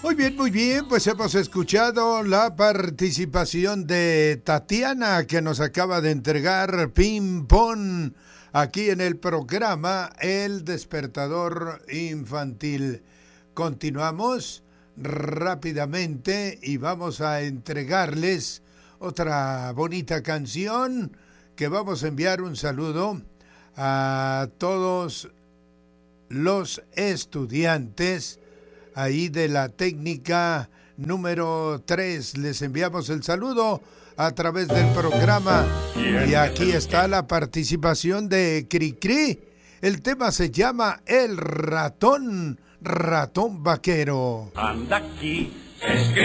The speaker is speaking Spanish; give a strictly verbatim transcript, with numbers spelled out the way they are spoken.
Muy bien, muy bien, pues hemos escuchado la participación de Tatiana, que nos acaba de entregar Ping Pong aquí en el programa El Despertador Infantil. Continuamos rápidamente y vamos a entregarles otra bonita canción, que vamos a enviar un saludo a todos los estudiantes ahí de la técnica número tres. Les enviamos el saludo a través del programa. Y aquí está la participación de Cricri. El tema se llama El ratón, ratón vaquero. Anda aquí, escribe.